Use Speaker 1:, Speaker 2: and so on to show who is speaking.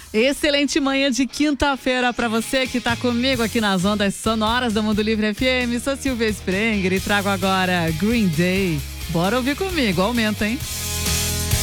Speaker 1: Excelente manhã de quinta-feira para você que tá comigo aqui nas ondas sonoras da Mundo Livre FM. Sou Silvia Sprenger e trago agora Green Day. Bora ouvir comigo, aumenta, hein?